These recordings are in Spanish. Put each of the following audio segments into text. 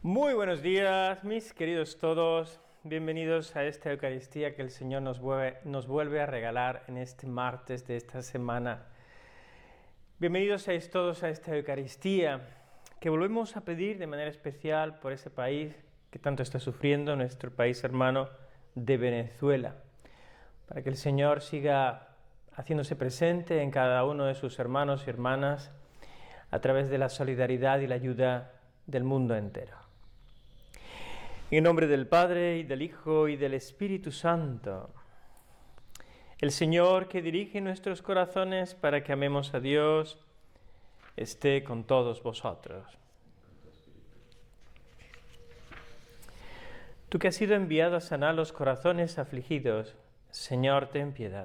Muy buenos días, mis queridos todos. Bienvenidos a esta Eucaristía que el Señor nos vuelve a regalar en este martes de esta semana. Bienvenidos seáis todos a esta Eucaristía que volvemos a pedir de manera especial por ese país que tanto está sufriendo, nuestro país hermano de Venezuela, para que el Señor siga haciéndose presente en cada uno de sus hermanos y hermanas a través de la solidaridad y la ayuda del mundo entero. En nombre del Padre, y del Hijo, y del Espíritu Santo. El Señor que dirige nuestros corazones para que amemos a Dios, esté con todos vosotros. Tú que has sido enviado a sanar los corazones afligidos, Señor, ten piedad.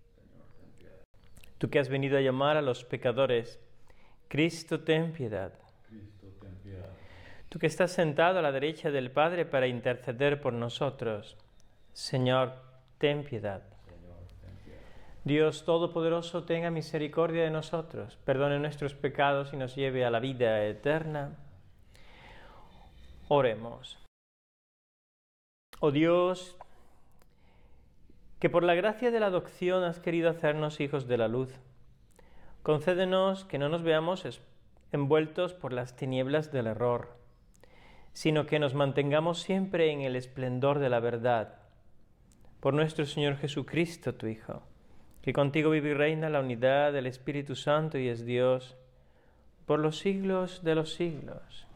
Tú que has venido a llamar a los pecadores, Cristo, ten piedad. Cristo, ten piedad. Tú que estás sentado a la derecha del Padre para interceder por nosotros, Señor, ten piedad. Señor, ten piedad. Dios Todopoderoso, tenga misericordia de nosotros, perdone nuestros pecados y nos lleve a la vida eterna. Oremos. Oh Dios, que por la gracia de la adopción has querido hacernos hijos de la luz, concédenos que no nos veamos envueltos por las tinieblas del error, sino que nos mantengamos siempre en el esplendor de la verdad. Por nuestro Señor Jesucristo, tu Hijo, que contigo vive y reina la unidad del Espíritu Santo y es Dios por los siglos de los siglos.